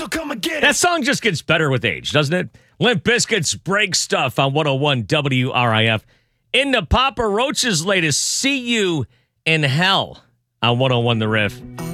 come and get That it. song just gets better with age, doesn't it? Limp Bizkit's Break Stuff on 101 WRIF. Into Papa Roach's latest See You in Hell on 101 The Riff.